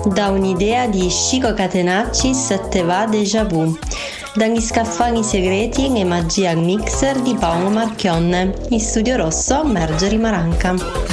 Da un'idea di Chico Catenacci te va déjà vu. Dagli scaffali segreti e magia al mixer di Paolo Marchionne. In studio rosso Margherita Maranca.